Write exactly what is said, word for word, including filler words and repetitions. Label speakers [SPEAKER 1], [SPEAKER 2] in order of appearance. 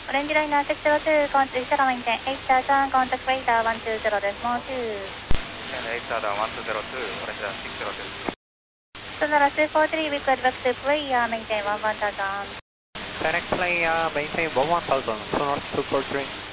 [SPEAKER 1] Orange line uh, six zero two, contact zero maintain eight thousand, contact radar one two zero decimal two.
[SPEAKER 2] eight thousand one two zero two, Orange line six zero two.
[SPEAKER 1] Sonora two four three, request back to player, maintain one one thousand.
[SPEAKER 3] Connect player, maintain one one thousand, Sonora two four three.